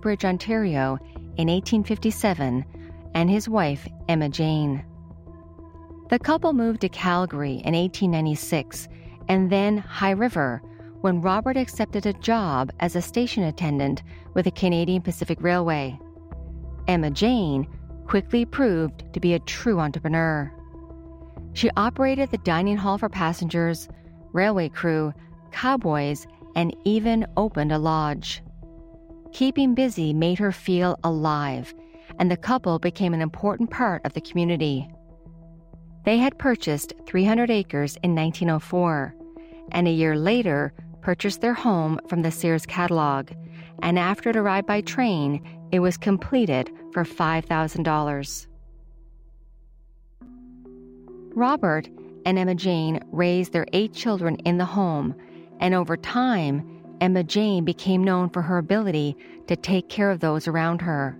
Lethbridge, Ontario in 1857, and his wife, Emma Jane. The couple moved to Calgary in 1896 and then High River when Robert accepted a job as a station attendant with the Canadian Pacific Railway. Emma Jane quickly proved to be a true entrepreneur. She operated the dining hall for passengers, railway crew, cowboys, and even opened a lodge. Keeping busy made her feel alive, and the couple became an important part of the community. They had purchased 300 acres in 1904, and a year later purchased their home from the Sears catalog, and after it arrived by train, it was completed for $5,000. Robert and Emma Jane raised their 8 children in the home, and over time, Emma Jane became known for her ability to take care of those around her.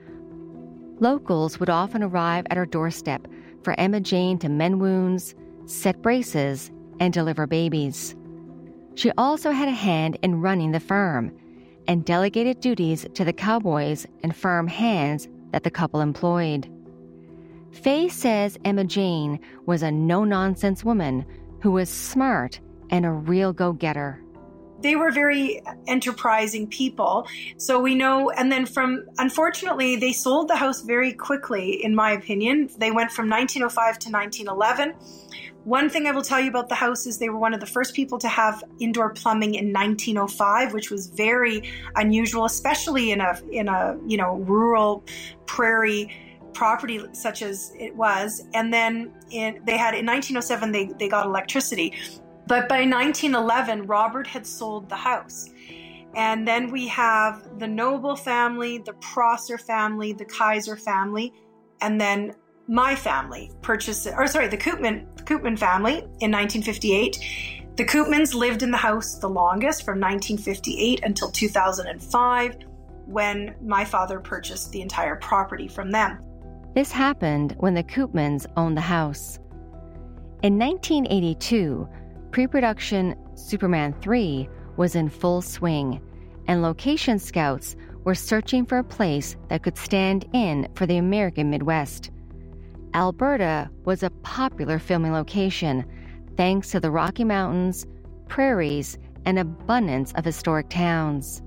Locals would often arrive at her doorstep for Emma Jane to mend wounds, set braces, and deliver babies. She also had a hand in running the firm and delegated duties to the cowboys and farm hands that the couple employed. Faye says Emma Jane was a no-nonsense woman who was smart and a real go-getter. They were very enterprising people. So we know, and then unfortunately, they sold the house very quickly, in my opinion. They went from 1905 to 1911. One thing I will tell you about the house is they were one of the first people to have indoor plumbing in 1905, which was very unusual, especially in a rural prairie property such as it was. And then in 1907, they got electricity. But by 1911, Robert had sold the house. And then we have the Noble family, the Prosser family, the Kaiser family, and then my family the Koopman family in 1958. The Koopmans lived in the house the longest, from 1958 until 2005, when my father purchased the entire property from them. This happened when the Koopmans owned the house. In 1982, pre-production Superman 3 was in full swing, and location scouts were searching for a place that could stand in for the American Midwest. Alberta was a popular filming location thanks to the Rocky Mountains, prairies, and abundance of historic towns.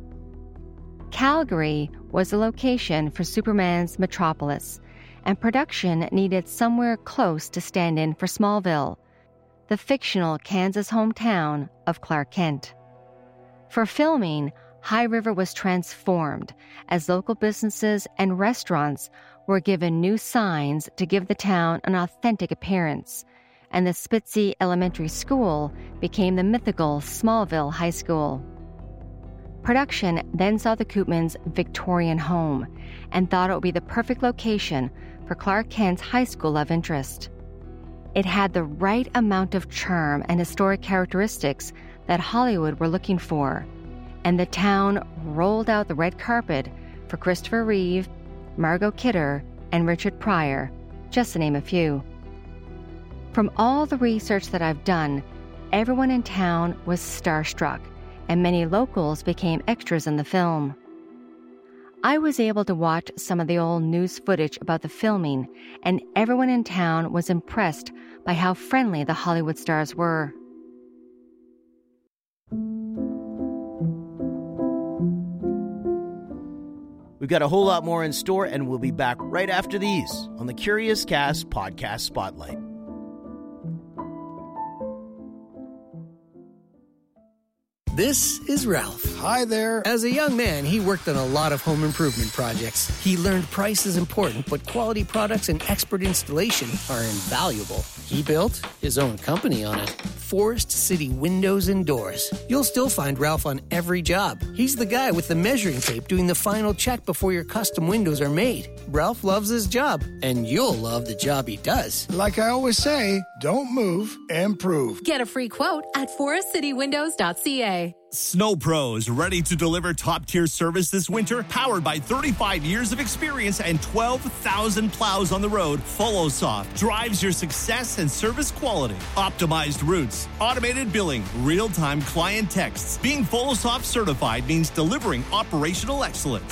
Calgary was the location for Superman's metropolis, and production needed somewhere close to stand in for Smallville, the fictional Kansas hometown of Clark Kent. For filming, High River was transformed as local businesses and restaurants were given new signs to give the town an authentic appearance, and the Spitzy Elementary School became the mythical Smallville High School. Production then saw the Koopmans' Victorian home and thought it would be the perfect location for Clark Kent's high school love interest. It had the right amount of charm and historic characteristics that Hollywood were looking for, and the town rolled out the red carpet for Christopher Reeve, Margot Kidder, and Richard Pryor, just to name a few. From all the research that I've done, everyone in town was starstruck, and many locals became extras in the film. I was able to watch some of the old news footage about the filming, and everyone in town was impressed by how friendly the Hollywood stars were. We've got a whole lot more in store, and we'll be back right after these on the Curious Cast Podcast Spotlight. This is Ralph. Hi there. As a young man, he worked on a lot of home improvement projects. He learned price is important, but quality products and expert installation are invaluable. He built his own company on it. Forest City Windows and Doors. You'll still find Ralph on every job. He's the guy with the measuring tape doing the final check before your custom windows are made. Ralph loves his job, and you'll love the job he does. Like I always say, don't move, improve. Get a free quote at forestcitywindows.ca. Snow Pros, ready to deliver top-tier service this winter? Powered by 35 years of experience and 12,000 plows on the road, FoloSoft drives your success and service quality. Optimized routes, automated billing, real-time client texts. Being FoloSoft certified means delivering operational excellence. Look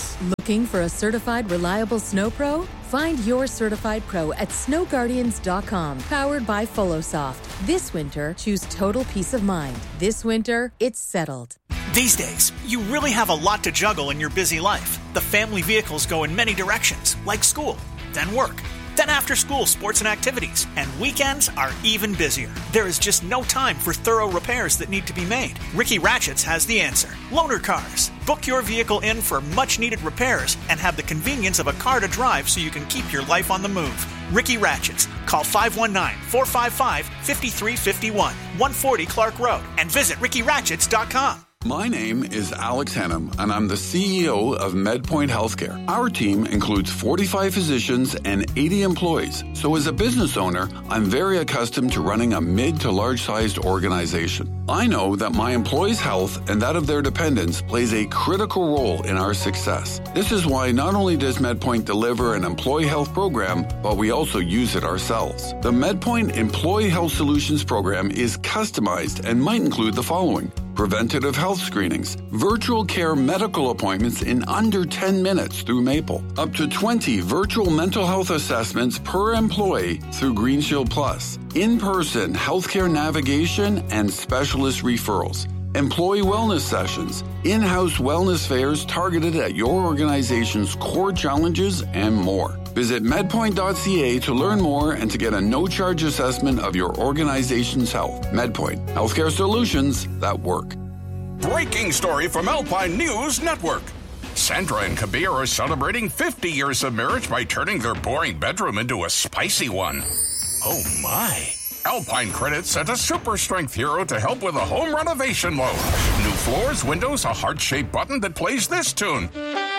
Looking for a certified reliable snow pro? Find your certified pro at snowguardians.com, powered by Folosoft. This winter, choose total peace of mind. This winter, it's settled. These days, you really have a lot to juggle in your busy life. The family vehicles go in many directions, like school, then work, then after-school sports and activities, and weekends are even busier. There is just no time for thorough repairs that need to be made. Ricky Ratchets has the answer. Loaner Cars. Book your vehicle in for much-needed repairs and have the convenience of a car to drive so you can keep your life on the move. Ricky Ratchets. Call 519-455-5351, 140 Clark Road, and visit rickyratchets.com. My name is Alex Hannum, and I'm the CEO of MedPoint Healthcare. Our team includes 45 physicians and 80 employees. So as a business owner, I'm very accustomed to running a mid to large-sized organization. I know that my employees' health and that of their dependents plays a critical role in our success. This is why not only does MedPoint deliver an employee health program, but we also use it ourselves. The MedPoint Employee Health Solutions program is customized and might include the following: preventative health screenings, virtual care medical appointments in under 10 minutes through Maple, up to 20 virtual mental health assessments per employee through GreenShield Plus, in-person healthcare navigation and specialist referrals, employee wellness sessions, in-house wellness fairs targeted at your organization's core challenges, and more. Visit medpoint.ca to learn more and to get a no-charge assessment of your organization's health. MedPoint, healthcare solutions that work. Breaking story from Alpine News Network. Sandra and Kabir are celebrating 50 years of marriage by turning their boring bedroom into a spicy one. Oh my. Alpine Credit sent a super strength hero to help with a home renovation loan. New floors, windows, a heart-shaped button that plays this tune.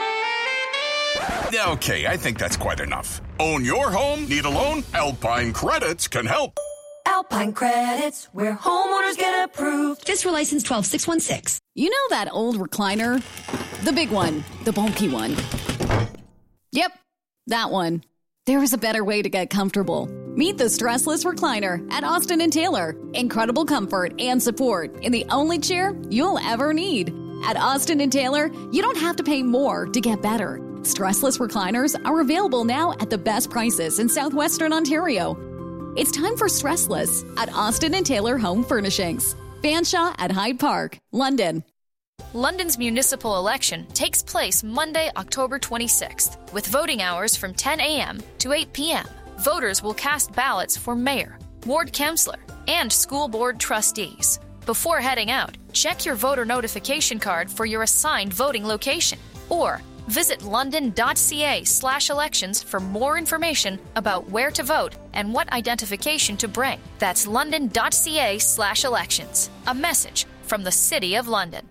Okay, I think that's quite enough. Own your home? Need a loan? Alpine Credits can help. Alpine Credits, where homeowners get approved. Fiscal license 12616. You know that old recliner? The big one, the bulky one. Yep, that one. There is a better way to get comfortable. Meet the Stressless Recliner at Austin & Taylor. Incredible comfort and support in the only chair you'll ever need. At Austin & Taylor, you don't have to pay more to get better. Stressless recliners are available now at the best prices in southwestern Ontario. It's time for Stressless at Austin & Taylor Home Furnishings. Fanshawe at Hyde Park, London. London's municipal election takes place Monday, October 26th, with voting hours from 10 a.m. to 8 p.m. Voters will cast ballots for mayor, ward councillor, and school board trustees. Before heading out, check your voter notification card for your assigned voting location, or visit london.ca/elections for more information about where to vote and what identification to bring. That's london.ca/elections. A message from the City of London.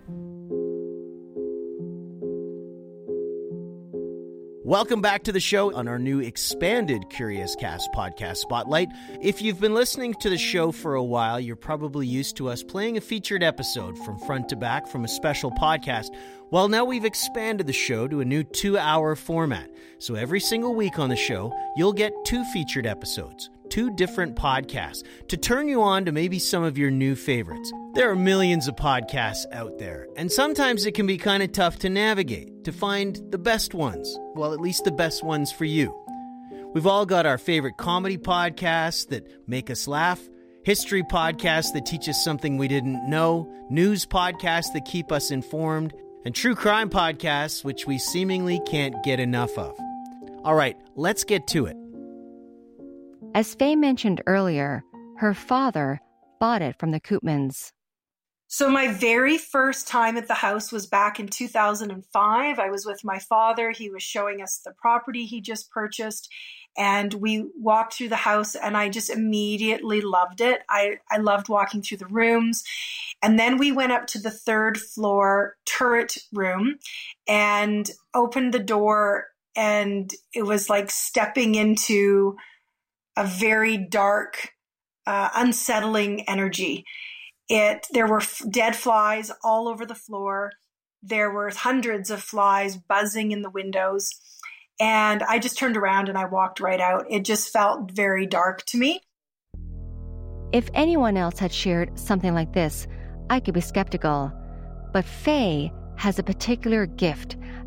Welcome back to the show on our new expanded Curious Cast podcast spotlight. If you've been listening to the show for a while, you're probably used to us playing a featured episode from front to back from a special podcast. Well, now we've expanded the show to a new 2-hour format. So every single week on the show, you'll get 2 featured episodes, 2 different podcasts, to turn you on to maybe some of your new favorites. There are millions of podcasts out there, and sometimes it can be kind of tough to navigate, to find the best ones. Well, at least the best ones for you. We've all got our favorite comedy podcasts that make us laugh, history podcasts that teach us something we didn't know, news podcasts that keep us informed, and true crime podcasts which we seemingly can't get enough of. All right, let's get to it. As Faye mentioned earlier, her father bought it from the Koopmans. So my very first time at the house was back in 2005. I was with my father. He was showing us the property he just purchased, and we walked through the house, and I just immediately loved it. I loved walking through the rooms. And then we went up to the 3rd floor turret room and opened the door, and it was like stepping into a very dark, unsettling energy. There were dead flies all over the floor. There were hundreds of flies buzzing in the windows. And I just turned around and I walked right out. It just felt very dark to me. If anyone else had shared something like this, I could be skeptical. But Faye has a particular gift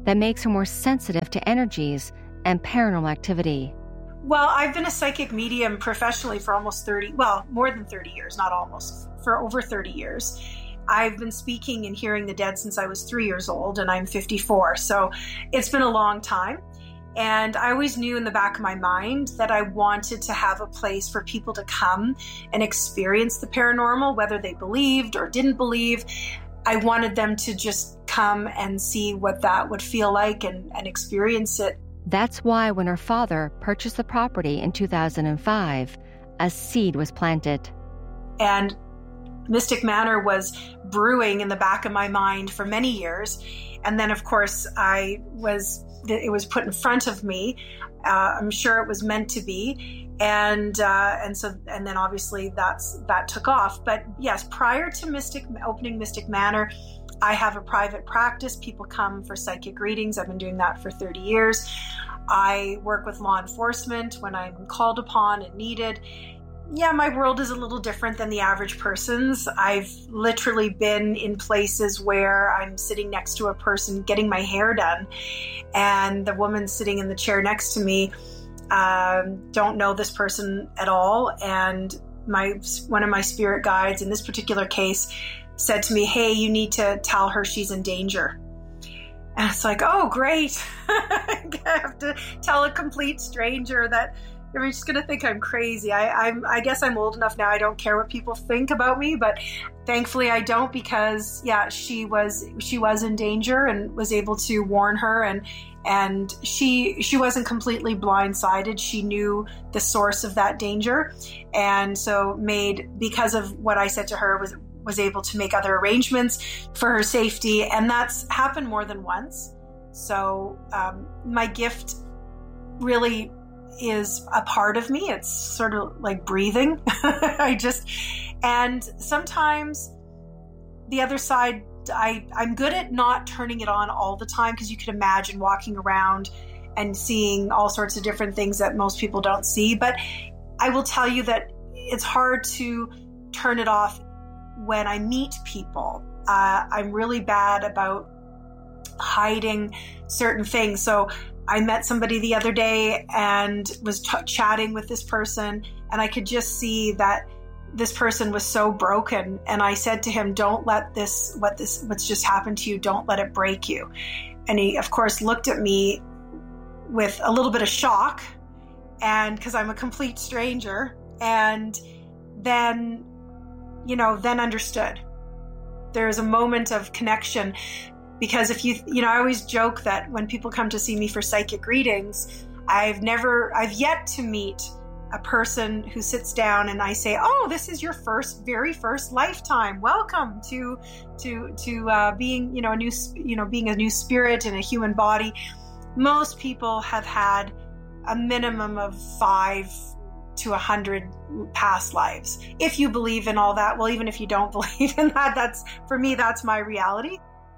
that makes her more sensitive to energies and paranormal activity. Well, I've been a psychic medium professionally for almost more than 30 years, not almost, for over 30 years. I've been speaking and hearing the dead since I was 3 years old, and I'm 54. So it's been a long time. And I always knew in the back of my mind that I wanted to have a place for people to come and experience the paranormal, whether they believed or didn't believe. I wanted them to just come and see what that would feel like and experience it. That's why when her father purchased the property in 2005, a seed was planted. And Mystic Manor was brewing in the back of my mind for many years. And then, of course, it was put in front of me. I'm sure it was meant to be. And then obviously that took off. But yes, prior to opening Mystic Manor, I have a private practice. People come for psychic readings. I've been doing that for 30 years. I work with law enforcement when I'm called upon and needed. Yeah, my world is a little different than the average person's. I've literally been in places where I'm sitting next to a person getting my hair done, and the woman sitting in the chair next to me don't know this person at all. And one of my spirit guides in this particular case said to me, "Hey, you need to tell her she's in danger." And it's like, oh, great. I have to tell a complete stranger that they're just going to think I'm crazy. I guess I'm old enough now. I don't care what people think about me, but thankfully I don't, because she was in danger and was able to warn her, and she wasn't completely blindsided. She knew the source of that danger, and so because of what I said to her, was able to make other arrangements for her safety, and that's happened more than once. So my gift really is a part of me. It's sort of like breathing. And sometimes the other side, I'm good at not turning it on all the time, because you could imagine walking around and seeing all sorts of different things that most people don't see. But I will tell you that it's hard to turn it off when I meet people. I'm really bad about hiding certain things. So I met somebody the other day and was chatting with this person, and I could just see that this person was so broken. And I said to him, "Don't let what's just happened to you, don't let it break you." And he, of course, looked at me with a little bit of shock, and because I'm a complete stranger, and then understood. There's a moment of connection. Because I always joke that when people come to see me for psychic readings, I've yet to meet a person who sits down and I say, "Oh, this is your very first lifetime. Welcome to being, being a new spirit in a human body." Most people have had a minimum of 5 to 100 past lives. If you believe in all that, well, even if you don't believe in that, for me, that's my reality.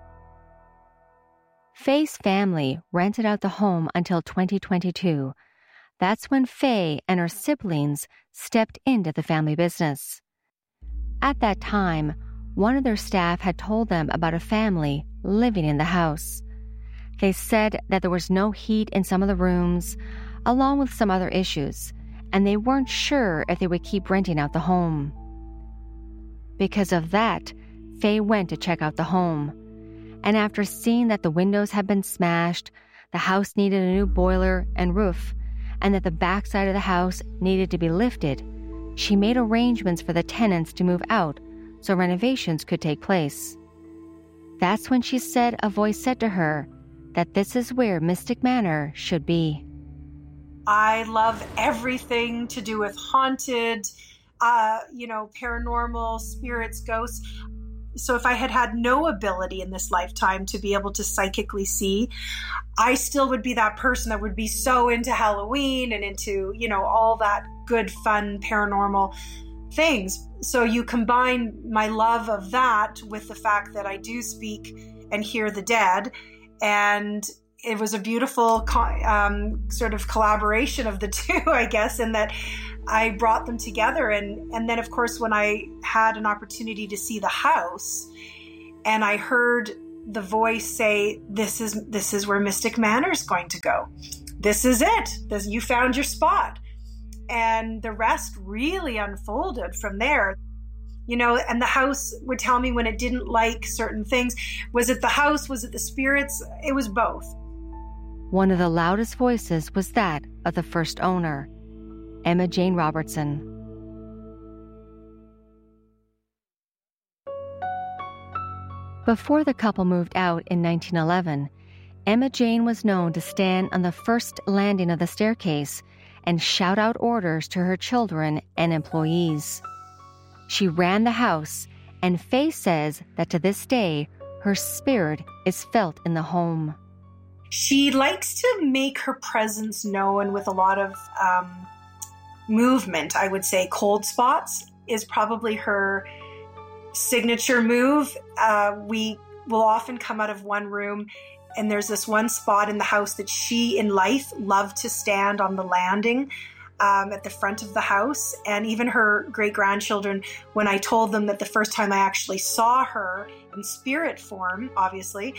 Faye's family rented out the home until 2022. That's when Faye and her siblings stepped into the family business. At that time, one of their staff had told them about a family living in the house. They said that there was no heat in some of the rooms, along with some other issues, and they weren't sure if they would keep renting out the home. Because of that, Faye went to check out the home. And after seeing that the windows had been smashed, the house needed a new boiler and roof, and that the backside of the house needed to be lifted, she made arrangements for the tenants to move out so renovations could take place. That's when she said a voice said to her that this is where Mystic Manor should be. I love everything to do with haunted, paranormal, spirits, ghosts. So if I had no ability in this lifetime to be able to psychically see, I still would be that person that would be so into Halloween and into, all that good, fun, paranormal things. So you combine my love of that with the fact that I do speak and hear the dead. And it was a beautiful sort of collaboration of the two, I guess, in that I brought them together. And then, of course, when I had an opportunity to see the house and I heard the voice say, this is where Mystic Manor's going to go. This is it. You found your spot. And the rest really unfolded from there. You know, and the house would tell me when it didn't like certain things. Was it the house? Was it the spirits? It was both. One of the loudest voices was that of the first owner, Emma Jane Robertson. Before the couple moved out in 1911, Emma Jane was known to stand on the first landing of the staircase and shout out orders to her children and employees. She ran the house, and Faye says that to this day, her spirit is felt in the home. She likes to make her presence known with a lot of movement, I would say. Cold spots is probably her signature move. We will often come out of one room, and there's this one spot in the house that she in life loved to stand on the landing at the front of the house. And even her great-grandchildren, when I told them that the first time I actually saw her in spirit form, obviously,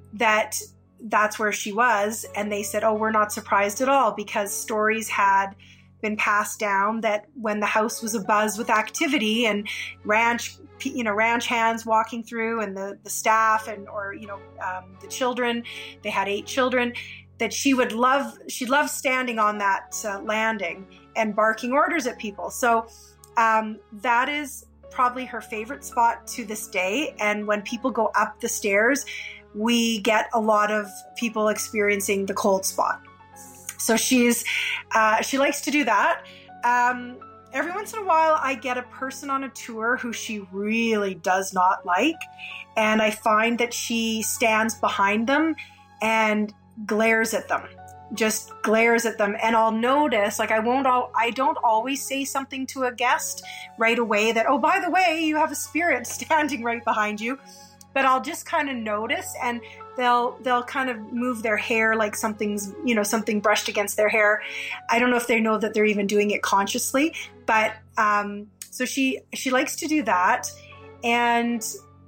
that's where she was. And they said, oh, we're not surprised at all, because stories had been passed down that when the house was abuzz with activity and ranch hands walking through, and the staff or the children, they had 8 children, that she'd love standing on that landing and barking orders at people. So that is probably her favorite spot to this day. And when people go up the stairs, we get a lot of people experiencing the cold spot. So she likes to do that. Every once in a while, I get a person on a tour who she really does not like, and I find that she stands behind them and glares at them, just glares at them. And I'll notice, like, I don't always say something to a guest right away that, oh, by the way, you have a spirit standing right behind you. But I'll just kind of notice, and they'll kind of move their hair like something brushed against their hair. I don't know if they know that they're even doing it consciously, but so she likes to do that, and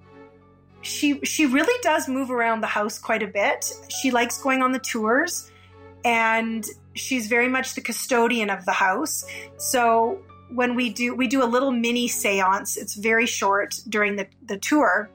she really does move around the house quite a bit. She likes going on the tours, and she's very much the custodian of the house. So when we do a little mini seance, it's very short during the tour.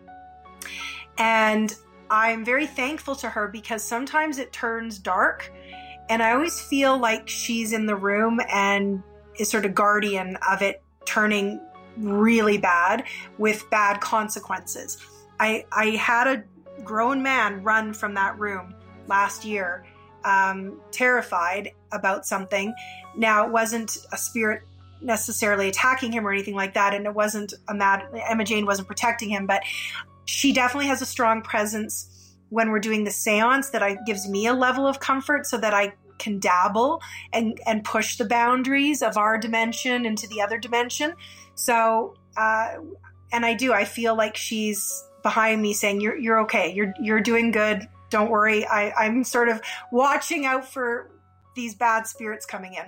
And I'm very thankful to her, because sometimes it turns dark, and I always feel like she's in the room and is sort of guardian of it turning really bad with bad consequences. I had a grown man run from that room last year, terrified about something. Now, it wasn't a spirit necessarily attacking him or anything like that, and it wasn't Emma Jane wasn't protecting him, but she definitely has a strong presence when we're doing the seance that gives me a level of comfort, so that I can dabble and push the boundaries of our dimension into the other dimension. So, and I feel like she's behind me saying, you're okay. You're doing good. Don't worry. I'm sort of watching out for these bad spirits coming in.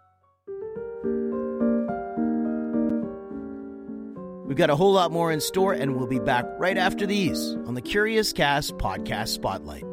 We've got a whole lot more in store, and we'll be back right after these on the Curious Cast Podcast Spotlight.